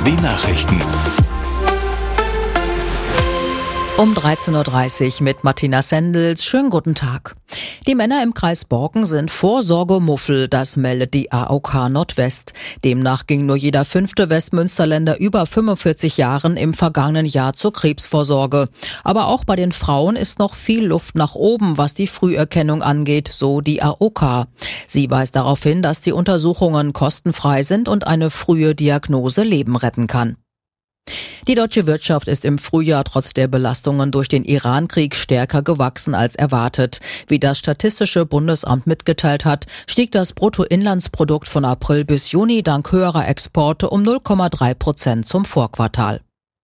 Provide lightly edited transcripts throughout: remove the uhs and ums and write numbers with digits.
Die Nachrichten. Um 13.30 Uhr mit Martina Sendels. Schönen guten Tag. Die Männer im Kreis Borken sind Vorsorgemuffel, das meldet die AOK Nordwest. Demnach ging nur jeder 5. Westmünsterländer über 45 Jahren im vergangenen Jahr zur Krebsvorsorge. Aber auch bei den Frauen ist noch viel Luft nach oben, was die Früherkennung angeht, so die AOK. Sie weist darauf hin, dass die Untersuchungen kostenfrei sind und eine frühe Diagnose Leben retten kann. Die deutsche Wirtschaft ist im Frühjahr trotz der Belastungen durch den Iran-Krieg stärker gewachsen als erwartet. Wie das Statistische Bundesamt mitgeteilt hat, stieg das Bruttoinlandsprodukt von April bis Juni dank höherer Exporte um 0,3% zum Vorquartal.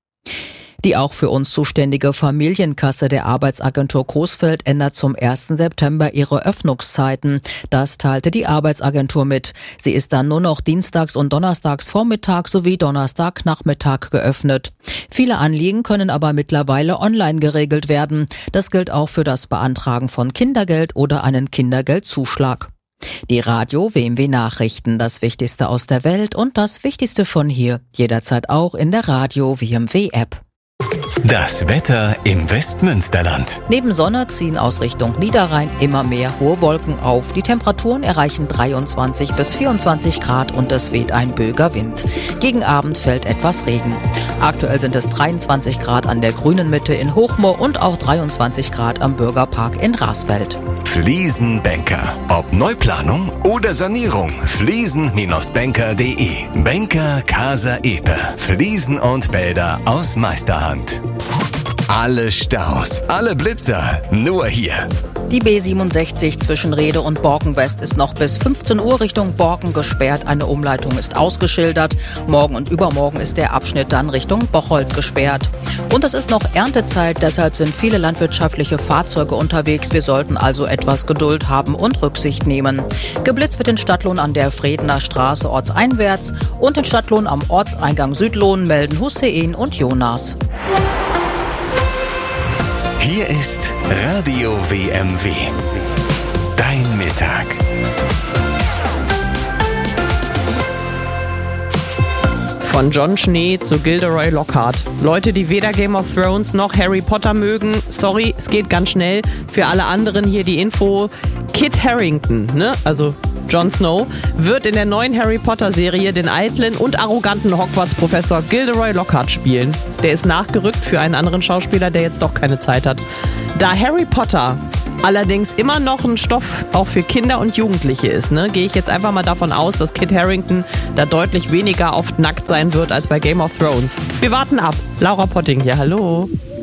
Die auch für uns zuständige Familienkasse der Arbeitsagentur Coesfeld ändert zum 1. September ihre Öffnungszeiten. Das teilte die Arbeitsagentur mit. Sie ist dann nur noch dienstags und donnerstags Vormittag sowie Donnerstagnachmittag geöffnet. Viele Anliegen können aber mittlerweile online geregelt werden. Das gilt auch für das Beantragen von Kindergeld oder einen Kindergeldzuschlag. Die Radio WMW Nachrichten, das Wichtigste aus der Welt und das Wichtigste von hier. Jederzeit auch in der Radio WMW App. Das Wetter im Westmünsterland. Neben Sonne ziehen aus Richtung Niederrhein immer mehr hohe Wolken auf. Die Temperaturen erreichen 23 bis 24 Grad und es weht ein böiger Wind. Gegen Abend fällt etwas Regen. Aktuell sind es 23 Grad an der Grünen Mitte in Hochmoor und auch 23 Grad am Bürgerpark in Rasfeld. Fliesenbanker. Ob Neuplanung oder Sanierung. Fliesen-banker.de. Banker Casa Epe. Fliesen und Bäder aus Meisterhand. Alle Staus, alle Blitzer, nur hier. Die B67 zwischen Rhede und Borken West ist noch bis 15 Uhr Richtung Borken gesperrt. Eine Umleitung ist ausgeschildert. Morgen und übermorgen ist der Abschnitt dann Richtung Bocholt gesperrt. Und es ist noch Erntezeit, deshalb sind viele landwirtschaftliche Fahrzeuge unterwegs. Wir sollten also etwas Geduld haben und Rücksicht nehmen. Geblitzt wird in Stadtlohn an der Fredener Straße ortseinwärts und in Stadtlohn am Ortseingang Südlohn melden Hussein und Jonas. Hier ist Radio WMW. Dein Mittag. Von Jon Schnee zu Gilderoy Lockhart. Leute, die weder Game of Thrones noch Harry Potter mögen, sorry, es geht ganz schnell. Für alle anderen hier die Info. Kit Harington, also Jon Snow, wird in der neuen Harry Potter Serie den eitlen und arroganten Hogwarts-Professor Gilderoy Lockhart spielen. Der ist nachgerückt für einen anderen Schauspieler, der jetzt doch keine Zeit hat. Da Harry Potter allerdings immer noch ein Stoff auch für Kinder und Jugendliche ist, gehe ich jetzt einfach mal davon aus, dass Kit Harington da deutlich weniger oft nackt sein wird als bei Game of Thrones. Wir warten ab. Laura Potting hier, hallo.